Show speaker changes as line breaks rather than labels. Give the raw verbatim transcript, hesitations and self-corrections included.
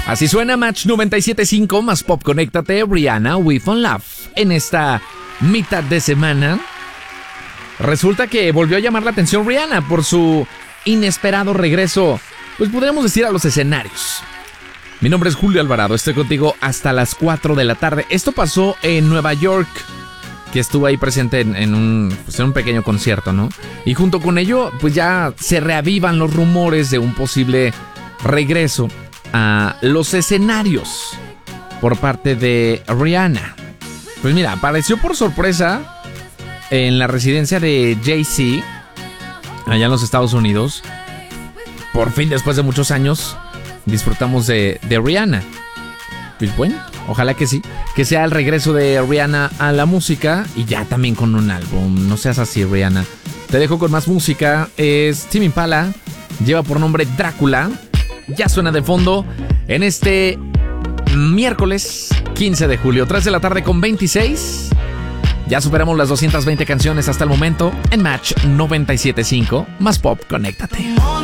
Así suena Match noventa y siete punto cinco más Pop, conéctate, Rihanna, We Found Love. En esta mitad de semana, resulta que volvió a llamar la atención Rihanna por su inesperado regreso, pues podríamos decir, a los escenarios. Mi nombre es Julio Alvarado, estoy contigo hasta las cuatro de la tarde. Esto pasó en Nueva York, que estuvo ahí presente en, en, un, pues en un pequeño concierto, ¿no? Y junto con ello, pues ya se reavivan los rumores de un posible regreso a los escenarios por parte de Rihanna. Pues mira, apareció por sorpresa en la residencia de Jay-Z, allá en los Estados Unidos. Por fin, después de muchos años, disfrutamos de, de Rihanna. Pues bueno, ojalá que sí, que sea el regreso de Rihanna a la música y ya también con un álbum. No seas así, Rihanna. Te dejo con más música. Es Tame Impala, lleva por nombre Drácula. Ya suena de fondo en este miércoles quince de julio, tres de la tarde con veintiséis. Ya superamos las doscientas veinte canciones hasta el momento en Match noventa y siete punto cinco más Pop, conéctate.